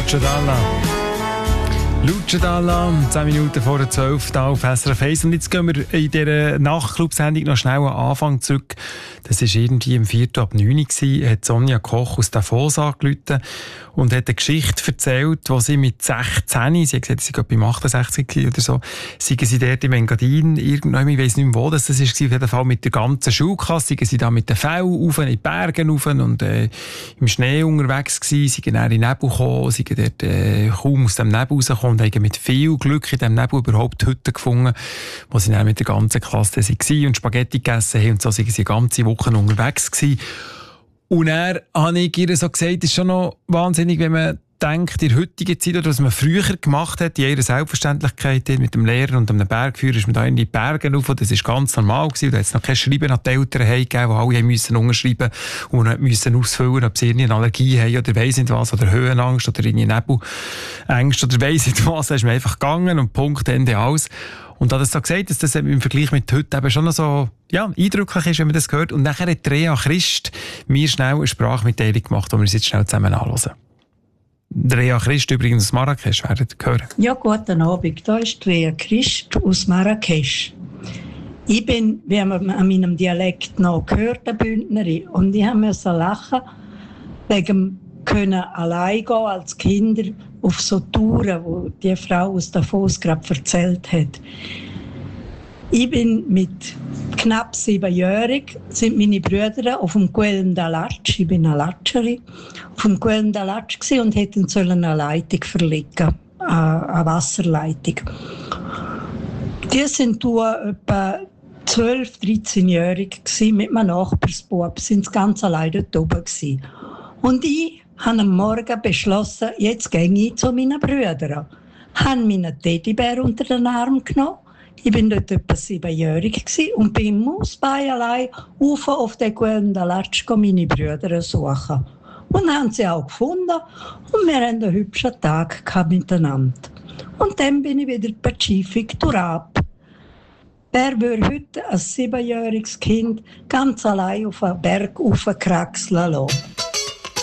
Luce Dalla, 10 Minuten vor der 12 Uhr auf SRF 1. Und jetzt gehen wir in dieser Nachtclub-Sendung noch schnell an Anfang zurück. Das war irgendwie im 4. ab 9 Uhr, hat Sonja Koch aus Davos angerufen und hat eine Geschichte erzählt, wo sie mit 16, sie hat gesagt, sie war beim 68 oder so, seien sie dort im Engadin, irgendwann, ich weiss nicht mehr wo das war, auf jeden Fall mit der ganzen Schulklasse, seien sie da mit den Fällen rauf, in die Berge rauf und im Schnee unterwegs gewesen, seien dann in den Nebel gekommen, seien dort kaum aus dem Nebel rausgekommen und haben mit viel Glück in diesem Nebel überhaupt Hütten gefunden, wo sie dann mit der ganzen Klasse waren und Spaghetti gegessen haben und so seien sie ganze Wochen unterwegs gewesen. Und dann habe ich ihr so gesagt, es ist schon noch wahnsinnig, wenn man denkt, in der heutigen Zeit, oder was man früher gemacht hat, in ihrer Selbstverständlichkeit mit dem Lehrer und einem Bergführer, ist man da in die Berge rauf, das war ganz normal gewesen, da hat es noch kein Schreiben an die Eltern gegeben, wo alle mussten unterschreiben und mussten ausfüllen, ob sie irgendeine Allergie haben oder weiss nicht was, oder Höhenangst oder irgendeine Nebelängste oder weiss nicht was, da ist man einfach gegangen und Punkt, Ende, alles. Und hat es so gesagt, dass das im Vergleich mit heute eben schon noch so, ja, eindrücklich ist, wenn man das hört. Und nachher hat Rea Christ mir schnell eine Sprachmitteilung gemacht, die wir uns jetzt schnell zusammen anhören. Rea Christ übrigens aus Marrakesch, werdet ihr hören. Ja, guten Abend. Da ist Rea Christ aus Marrakesch. Ich bin, wie man an meinem Dialekt noch gehört, eine Bündnerin. Und ich musste lachen, wegen können allein gehen als Kinder auf so Touren, wo die Frau aus Davos gerade erzählt hat. Ich bin mit knapp 7-jährig, sind meine Brüder auf dem Guelm d'Alatsch, ich bin eine Latscherin, auf dem Guelm d'Alatsch und hätten eine Leitung verlegen, eine Wasserleitung. Die sind etwa 12-13-jährig mit meinem Nachbarsbub, sind ganz allein dort oben gewesen. Und ich habe am Morgen beschlossen, jetzt gehe ich zu meinen Brüdern. Ich habe meinen Teddybär unter den Arm genommen. Ich war dort etwa 7-jährig und bin im Mausbein allein auf den Guelm d'Alatsch meine Brüder suchen. Und haben sie auch gefunden und wir hatten einen hübschen Tag miteinander. Und dann bin ich wieder die Pazifik durchab. Wer würde heute ein 7-jähriges Kind ganz allein auf einen Berg raufkraxeln lassen?